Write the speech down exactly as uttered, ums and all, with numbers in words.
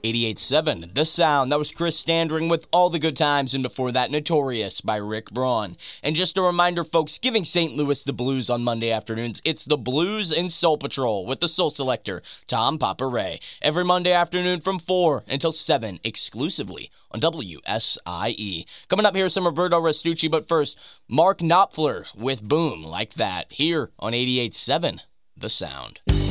eighty-eight point seven, The Sound. That was Chris Standring with All the Good Times, and before that, Notorious by Rick Braun. And just a reminder, folks, giving Saint Louis the blues on Monday afternoons, it's the Blues and Soul Patrol with the Soul Selector, Tom Papa Ray. Every Monday afternoon from four until seven, exclusively on W S I E. Coming up here is some Roberto Restucci, but first, Mark Knopfler with Boom Like That, here on eighty-eight point seven, The Sound.